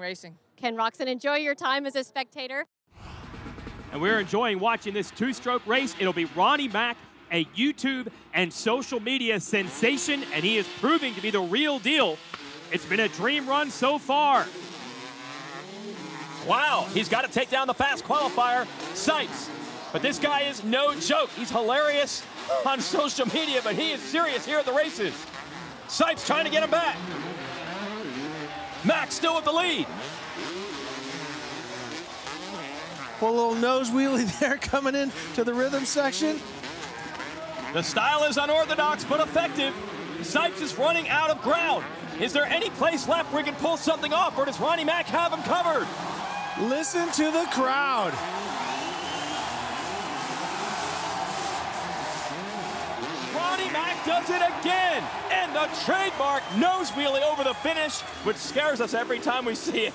racing. Ken Roczen, enjoy your time as a spectator. And we're enjoying watching this two-stroke race. It'll be Ronnie Mack, a YouTube and social media sensation, and he is proving to be the real deal. It's been a dream run so far. Wow, he's got to take down the fast qualifier, Sipes. But this guy is no joke. He's hilarious on social media, but he is serious here at the races. Sipes trying to get him back. Mack still with the lead. Pull a little nose wheelie there coming in to the rhythm section. The style is unorthodox but effective. Sipes is running out of ground. Is there any place left where he can pull something off, or does Ronnie Mack have him covered? Listen to the crowd. Ronnie Mack does it again, and the trademark nose wheelie over the finish, which scares us every time we see it.